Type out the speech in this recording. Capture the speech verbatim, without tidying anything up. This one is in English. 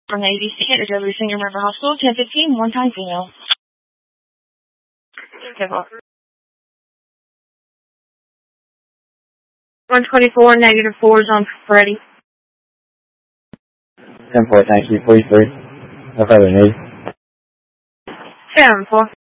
From A B C at W Senior River Hospital, ten fifteen, one time female. one twenty-four, negative four is on Freddy. ten four, thank you. Please, three. No further need. seven four.